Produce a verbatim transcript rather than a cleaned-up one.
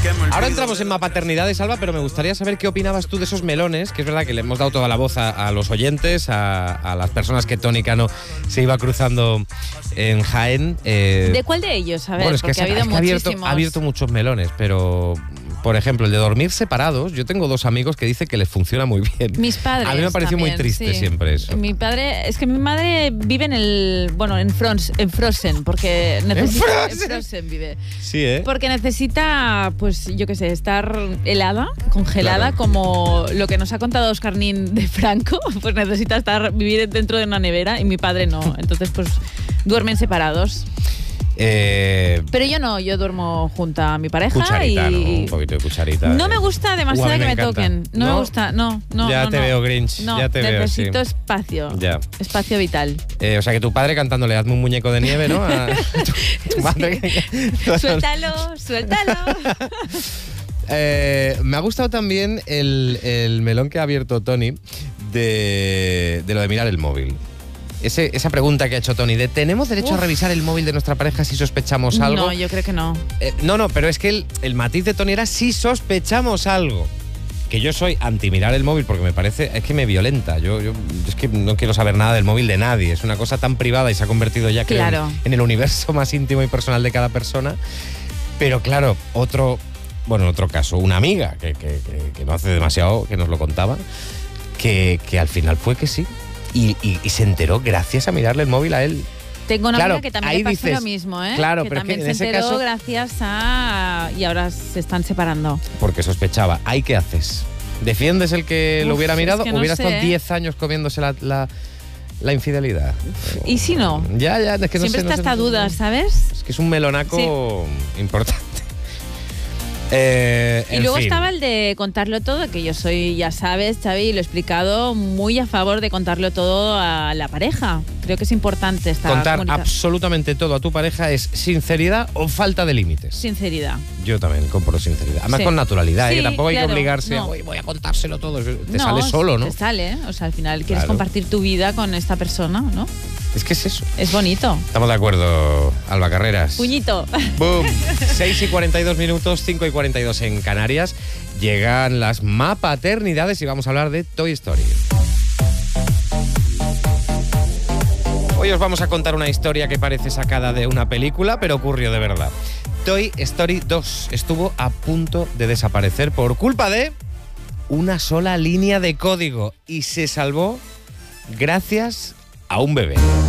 Ahora entramos en Mapaternidades, Alba, pero me gustaría saber qué opinabas tú de esos melones, que es verdad que le hemos dado toda la voz a, a los oyentes, a, a las personas que Tony Cano se iba cruzando en Jaén. Eh, ¿De cuál de ellos? A ver, bueno, es que, porque ha habido es que ha abierto, muchísimos. ha abierto muchos melones, pero... Por ejemplo, el de dormir separados. Yo tengo dos amigos que dicen que les funciona muy bien. Mis padres. A mí me ha parecido también, muy triste sí. siempre eso. Mi padre, es que mi madre vive en el, bueno, en, Frons, en Frozen, porque necesita. ¿En Frozen? En Frozen vive. Sí, ¿eh? Porque necesita, pues, yo qué sé, estar helada, congelada, Claro. como lo que nos ha contado Oscar Nin de Franco. Pues necesita estar, vivir dentro de una nevera y mi padre no. Entonces, pues, duermen separados. Eh, Pero yo no, yo duermo junto a mi pareja cucharita, y ¿no? Un poquito de cucharita. no eh. me gusta Uh, demasiado a mí que me me encanta. toquen. No, ¿No? me gusta, no, no. Ya no, te no. veo Grinch, No, ya te veo, necesito sí. espacio. Ya. Espacio vital. Eh, o sea que tu padre cantándole hazme un muñeco de nieve, ¿no? A tu, tu madre. Suéltalo, suéltalo. Eh, me ha gustado también el, el melón que ha abierto Tony de, de lo de mirar el móvil. Ese, esa pregunta que ha hecho Tony de ¿tenemos derecho Uf. a revisar el móvil de nuestra pareja si sospechamos algo? No, yo creo que no. Eh, no, no, pero es que el, el matiz de Tony era si sospechamos algo. Que yo soy anti mirar el móvil porque me parece, es que me violenta. Yo, yo es que no quiero saber nada del móvil de nadie. Es una cosa tan privada y se ha convertido ya creo, Claro. en, en el universo más íntimo y personal de cada persona. Pero claro, otro, bueno, en otro caso, una amiga que, que, que, que no hace demasiado que nos lo contaba, que, que al final fue que sí. Y, y, y se enteró gracias a mirarle el móvil a él. Tengo una Claro, amiga que también ahí le pasó dices, lo mismo, ¿eh? claro, que pero es que también en se ese enteró caso- gracias a... Y ahora se están separando. Porque sospechaba. ¿Ahí qué haces? ¿Defiendes el que lo Uf, hubiera es mirado? que no ¿Hubiera sé, estado ¿eh? diez años comiéndose la, la, la infidelidad? ¿Y si no? Ya, ya, es que no Siempre sé, no está sé, esta no sé, duda, no sé. ¿sabes? Es que es un melonaco importante. Eh, Y en luego fin. estaba el de contarlo todo, que yo soy, ya sabes, Xavi, lo he explicado, muy a favor de contarlo todo a la pareja. Creo que es importante esta Contar comunica- absolutamente todo a tu pareja es sinceridad o falta de límites. sinceridad. Yo también compro sinceridad. Además Sí. con naturalidad, ¿eh? Sí, que tampoco hay claro, que obligarse no. a "Uy, voy a contárselo todo. Te No, sale solo, ¿no? Te sale, ¿eh? O sea, al final quieres Claro. compartir tu vida con esta persona, ¿no? Es que es eso. Es bonito. Estamos de acuerdo, Alba Carreras. Puñito. ¡Bum! seis y cuarenta y dos minutos, cinco y cuarenta y dos en Canarias. Llegan las Mapaternidades y vamos a hablar de Toy Story. Hoy os vamos a contar una historia que parece sacada de una película, pero ocurrió de verdad. Toy Story dos estuvo a punto de desaparecer por culpa de una sola línea de código y se salvó gracias a un bebé.